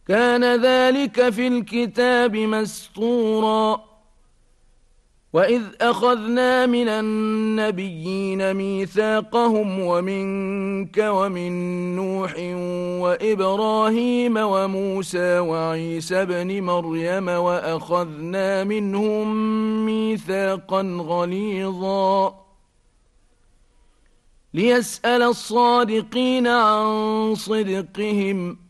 كان ذلك في الكتاب مسطورا وإذ أخذنا من النبيين ميثاقهم ومنك ومن نوح وإبراهيم وموسى وعيسى بن مريم وأخذنا منهم ميثاقا غليظا ليسأل الصادقين عن صدقهم